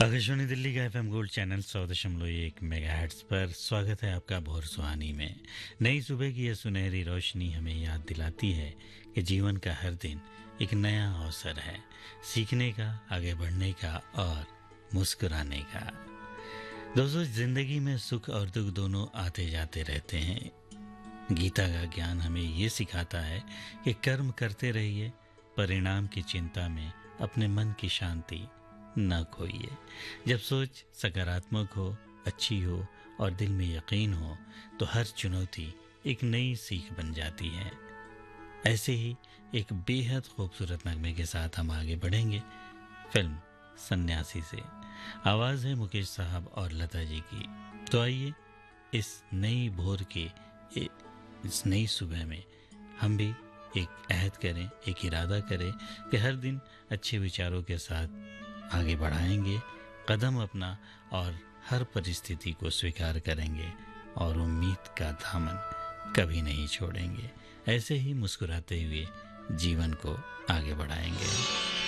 आकाशवाणी दिल्ली का FM gold channel 100.1 megahertz पर स्वागत है आपका भोर सुहानी में। नई सुबह की यह सुनहरी रोशनी हमें याद दिलाती है कि जीवन का हर दिन एक नया अवसर है, सीखने का, आगे बढ़ने का और मुस्कुराने का। दोस्तों, जिंदगी में सुख और दुख दोनों आते जाते रहते हैं। गीता का ज्ञान हमें ये सिखाता है कि कर्म करते रहिए, परिणाम की चिंता में अपने मन की शांति न खोइए। जब सोच सकारात्मक हो, अच्छी हो और दिल में यकीन हो तो हर चुनौती एक नई सीख बन जाती है। ऐसे ही एक बेहद खूबसूरत नगमे के साथ हम आगे बढ़ेंगे फिल्म सन्यासी से। आवाज़ है मुकेश साहब और लता जी की। तो आइए इस नई भोर के इस नई सुबह में हम भी एक अहद करें, एक इरादा करें कि हर दिन अच्छे विचारों के साथ आगे बढ़ाएंगे कदम अपना और हर परिस्थिति को स्वीकार करेंगे और उम्मीद का दामन कभी नहीं छोड़ेंगे। ऐसे ही मुस्कुराते हुए जीवन को आगे बढ़ाएंगे।